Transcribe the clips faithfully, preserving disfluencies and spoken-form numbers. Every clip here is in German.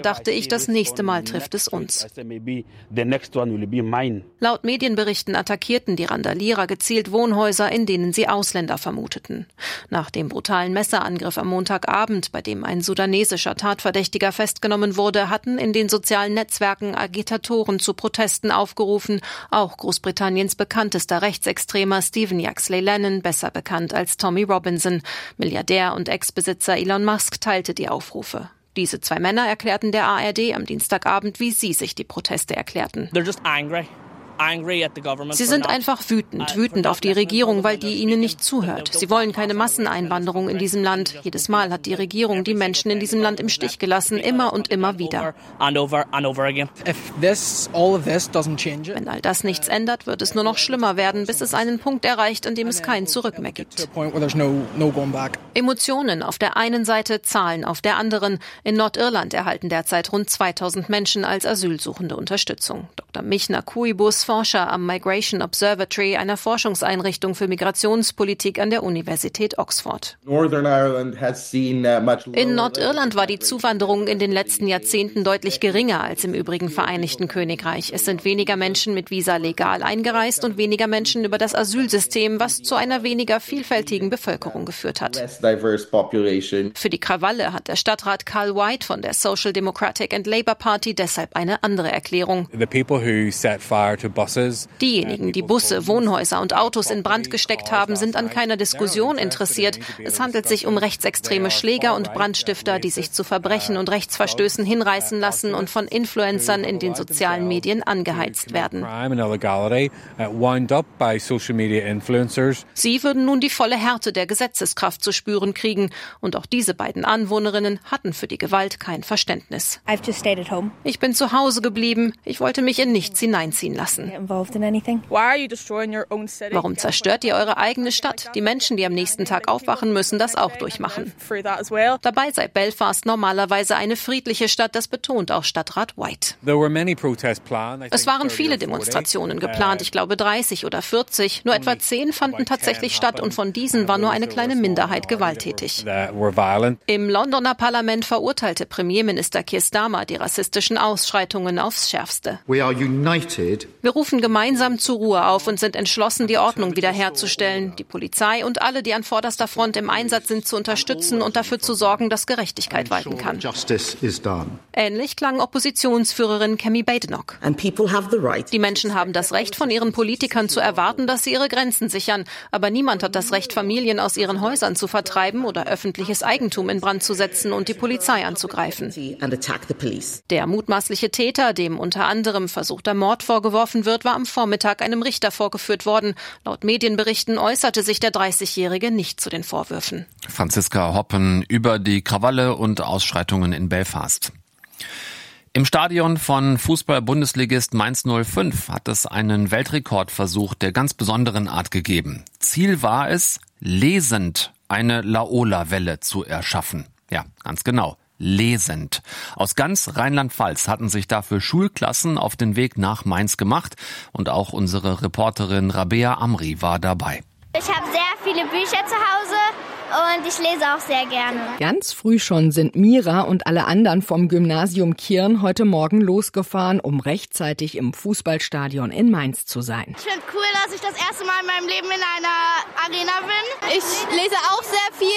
dachte ich, das nächste Mal trifft es uns. Laut Medienberichten attackierten die Randalierer gezielt Wohnhäuser, in denen sie Ausländer vermuteten. Nach dem brutalen Messerangriff am Montagabend, bei dem ein sudanesischer Tatverdächtiger festgenommen wurde, hatten in den sozialen Netzwerken Agitatoren zu Protesten aufgerufen. Auch Großbritanniens bekanntester Rechtsextremer Stephen Yaxley Lennon, besser bekannt als Tommy Robinson. Milliardär und Ex-Besitzer Elon Musk teilte die Aufrufe. Diese zwei Männer erklärten der A R D am Dienstagabend, wie sie sich die Proteste erklärten. They're just angry. Sie sind einfach wütend, wütend auf die Regierung, weil die ihnen nicht zuhört. Sie wollen keine Masseneinwanderung in diesem Land. Jedes Mal hat die Regierung die Menschen in diesem Land im Stich gelassen, immer und immer wieder. Wenn all das nichts ändert, wird es nur noch schlimmer werden, bis es einen Punkt erreicht, an dem es kein Zurück mehr gibt. Emotionen auf der einen Seite, Zahlen auf der anderen. In Nordirland erhalten derzeit rund zweitausend Menschen als Asylsuchende Unterstützung. Doktor Michna Kuibus, Forscher am Migration Observatory, einer Forschungseinrichtung für Migrationspolitik an der Universität Oxford. In Nordirland war die Zuwanderung in den letzten Jahrzehnten deutlich geringer als im übrigen Vereinigten Königreich. Es sind weniger Menschen mit Visa legal eingereist und weniger Menschen über das Asylsystem, was zu einer weniger vielfältigen Bevölkerung geführt hat. Für die Krawalle hat der Stadtrat Carl White von der Social Democratic and Labour Party deshalb eine andere Erklärung. Diejenigen, die Busse, Wohnhäuser und Autos in Brand gesteckt haben, sind an keiner Diskussion interessiert. Es handelt sich um rechtsextreme Schläger und Brandstifter, die sich zu Verbrechen und Rechtsverstößen hinreißen lassen und von Influencern in den sozialen Medien angeheizt werden. Sie würden nun die volle Härte der Gesetzeskraft zu spüren kriegen. Und auch diese beiden Anwohnerinnen hatten für die Gewalt kein Verständnis. Ich bin zu Hause geblieben. Ich wollte mich in nichts hineinziehen lassen. Warum zerstört ihr eure eigene Stadt? Die Menschen, die am nächsten Tag aufwachen, müssen das auch durchmachen. Dabei sei Belfast normalerweise eine friedliche Stadt, das betont auch Stadtrat White. Es waren viele Demonstrationen geplant, ich glaube dreißig oder vierzig. Nur etwa zehn fanden tatsächlich statt und von diesen war nur eine kleine Minderheit gewalttätig. Im Londoner Parlament verurteilte Premierminister Keir Starmer die rassistischen Ausschreitungen aufs Schärfste. Wir rufen gemeinsam zur Ruhe auf und sind entschlossen, die Ordnung wiederherzustellen, die Polizei und alle, die an vorderster Front im Einsatz sind, zu unterstützen und dafür zu sorgen, dass Gerechtigkeit walten kann. Ähnlich klang Oppositionsführerin Kemi Badenoch. Die Menschen haben das Recht, von ihren Politikern zu erwarten, dass sie ihre Grenzen sichern. Aber niemand hat das Recht, Familien aus ihren Häusern zu vertreiben oder öffentliches Eigentum in Brand zu setzen und die Polizei anzugreifen. Der mutmaßliche Täter, dem unter anderem versuchter Mord vorgeworfen wird, war am Vormittag einem Richter vorgeführt worden. Laut Medienberichten äußerte sich der dreißigjährige nicht zu den Vorwürfen. Franziska Hoppen über die Krawalle und Ausschreitungen in Belfast. Im Stadion von Fußball-Bundesligist Mainz null fünf hat es einen Weltrekordversuch der ganz besonderen Art gegeben. Ziel war es, lesend eine Laola-Welle zu erschaffen. Ja, ganz genau. Lesend. Aus ganz Rheinland-Pfalz hatten sich dafür Schulklassen auf den Weg nach Mainz gemacht und auch unsere Reporterin Rabea Amri war dabei. Ich habe sehr viele Bücher zu Hause und ich lese auch sehr gerne. Ganz früh schon sind Mira und alle anderen vom Gymnasium Kirn heute Morgen losgefahren, um rechtzeitig im Fußballstadion in Mainz zu sein. Ich finde cool, dass ich das erste Mal in meinem Leben in einer Arena bin. Ich lese auch sehr viel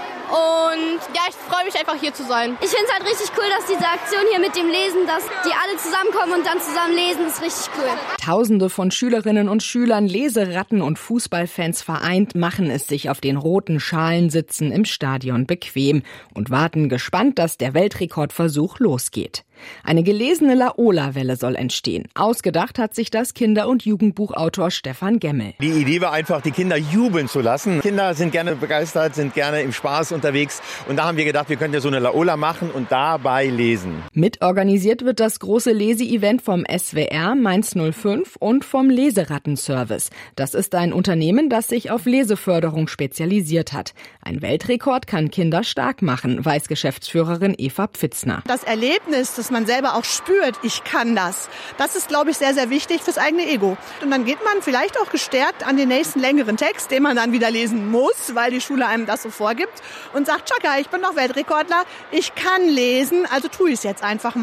und ja, ich freue mich einfach hier zu sein. Ich finde es halt richtig cool, dass diese Aktion hier mit dem Lesen, dass die alle zusammenkommen und dann zusammen lesen, ist richtig cool. Tausende von Schülerinnen und Schülern, Leseratten und Fußballfans vereint, machen es sich auf den roten Schalensitzen im Stadion bequem und warten gespannt, dass der Weltrekordversuch losgeht. Eine gelesene Laola-Welle soll entstehen. Ausgedacht hat sich das Kinder- und Jugendbuchautor Stefan Gemmel. Die Idee war einfach, die Kinder jubeln zu lassen. Kinder sind gerne begeistert, sind gerne im Spaß unterwegs. Und da haben wir gedacht, wir könnten ja so eine Laola machen und dabei lesen. Mitorganisiert wird das große Lese-Event vom S W R, Mainz null fünf und vom Leseratten-Service. Das ist ein Unternehmen, das sich auf Leseförderung spezialisiert hat. Ein Weltrekord kann Kinder stark machen, weiß Geschäftsführerin Eva Pfitzner. Das Erlebnis, dass man selber auch spürt, ich kann das. Das ist, glaube ich, sehr, sehr wichtig fürs eigene Ego. Und dann geht man vielleicht auch gestärkt an den nächsten längeren Text, den man dann wieder lesen muss, weil die Schule einem das so vorgibt und sagt, Chaka, ich bin doch Weltrekordler, ich kann lesen, also tue ich es jetzt einfach mal.